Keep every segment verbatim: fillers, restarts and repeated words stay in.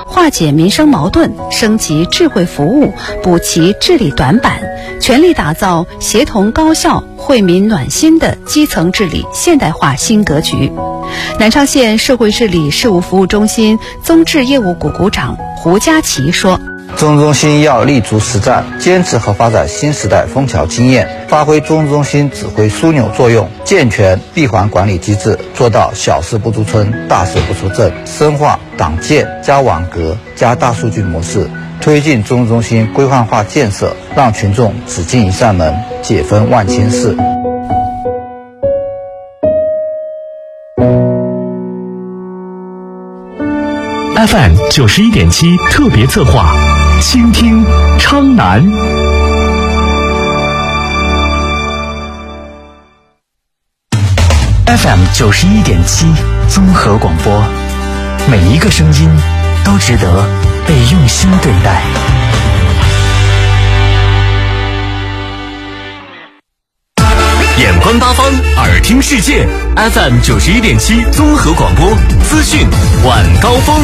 化解民生矛盾，升级智慧服务，补齐治理短板，全力打造协同高效、惠民暖心的基层治理现代化新格局。南昌县社会治理事务服务中心综治业务股股长胡佳琪说， 中中心要立足实战，坚持和发展新时代枫桥经验，发挥中中心指挥枢纽作用，健全闭环管理机制，做到小事不驻村，大事不出镇，深化党建加网格加大数据模式，推进中中心规范化建设，让群众只进一扇门，解分万千事。 F M 九十一点七特别策划，倾听昌南。F M 九十一点七综合广播，每一个声音都值得被用心对待。眼观八方，耳听世界。F M 九十一点七综合广播，资讯晚高峰。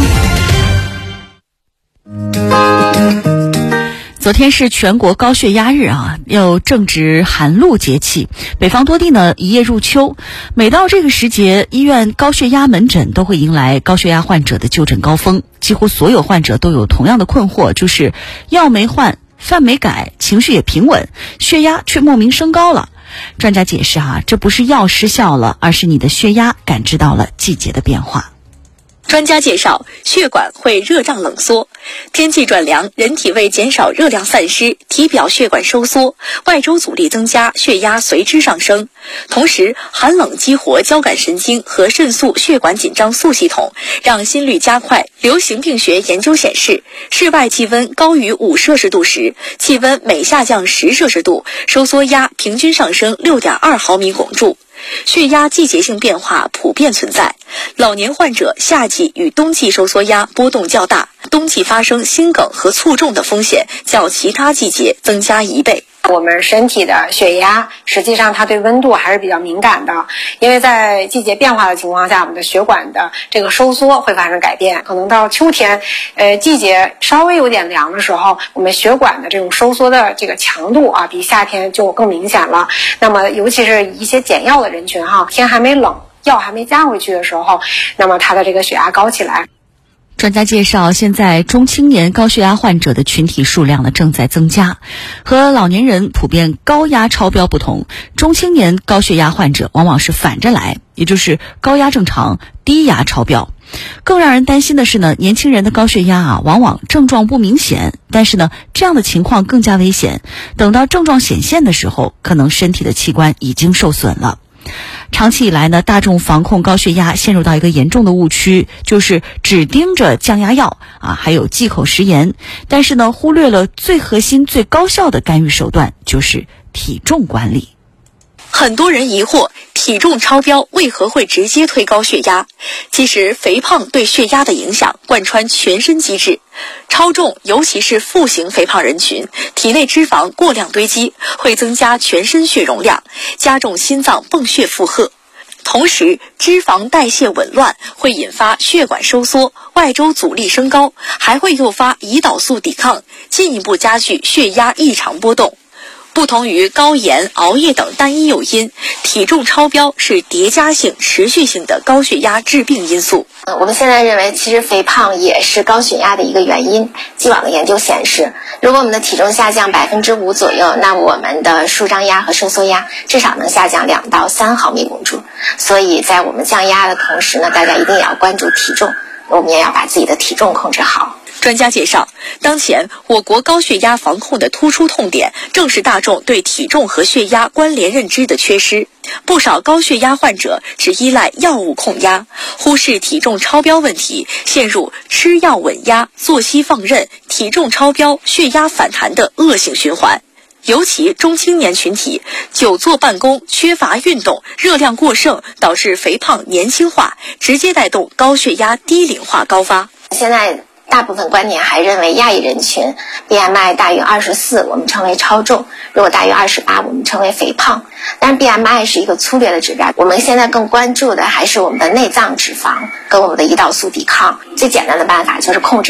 昨天是全国高血压日啊，又正值寒露节气，北方多地呢一叶入秋。每到这个时节，医院高血压门诊都会迎来高血压患者的就诊高峰。几乎所有患者都有同样的困惑，就是药没换，饭没改，情绪也平稳，血压却莫名升高了。专家解释啊，这不是药失效了，而是你的血压感知到了季节的变化。 专家介绍，血管会热胀冷缩，天气转凉，人体为减少热量散失，体表血管收缩，外周阻力增加，血压随之上升。同时，寒冷激活交感神经和肾素血管紧张素系统，让心率加快。流行病学研究显示，室外气温高于五摄氏度时，气温每下降十摄氏度，收缩压平均上升 六点二毫米汞柱。血压季节性变化普遍存在，老年患者夏季与冬季收缩压波动较大，冬季发生心梗和卒中的风险较其他季节增加一倍。 我们身体的血压实际上它对温度还是比较敏感的，因为在季节变化的情况下，我们的血管的这个收缩会发生改变。可能到秋天呃，季节稍微有点凉的时候，我们血管的这种收缩的这个强度啊，比夏天就更明显了。那么尤其是一些减药的人群哈，天还没冷，药还没加回去的时候，那么他的这个血压高起来。 专家介绍，现在中青年高血压患者的群体数量呢正在增加。和老年人普遍高压超标不同，中青年高血压患者往往是反着来，也就是高压正常，低压超标。更让人担心的是呢，年轻人的高血压啊，往往症状不明显，但是呢，这样的情况更加危险。等到症状显现的时候，可能身体的器官已经受损了。长期以来呢，大众防控高血压陷入到一个严重的误区，就是只盯着降压药啊，还有忌口食盐，但是呢，忽略了最核心、最高效的干预手段，就是体重管理。 很多人疑惑，体重超标为何会直接推高血压？其实，肥胖对血压的影响贯穿全身机制。超重，尤其是腹型肥胖人群，体内脂肪过量堆积，会增加全身血容量，加重心脏泵血负荷。同时，脂肪代谢紊乱会引发血管收缩，外周阻力升高，还会诱发胰岛素抵抗，进一步加剧血压异常波动。不同于高盐、熬夜等单一诱因，体重超标是叠加性、持续性的高血压致病因素。 呃，我们现在认为，其实肥胖也是高血压的一个原因。既往的研究显示，如果我们的体重下降百分之五左右，那我们的舒张压和收缩压至少能下降两到三毫米汞柱。所以在我们降压的同时呢，大家一定也要关注体重，我们也要把自己的体重控制好。 专家介绍，当前我国高血压防控的突出痛点，正是大众对体重和血压关联认知的缺失。不少高血压患者只依赖药物控压，忽视体重超标问题，陷入吃药稳压、作息放任、体重超标、血压反弹的恶性循环。尤其中青年群体，久坐办公、缺乏运动、热量过剩，导致肥胖年轻化，直接带动高血压低龄化高发。 现在大部分观点还认为亚裔人群 B M I 大于二十四我们称为超重，如果大于二十八我们称为肥胖。但 B M I 是一个粗略的指标，我们现在更关注的还是我们的内脏脂肪跟我们的胰岛素抵抗。最简单的办法就是控制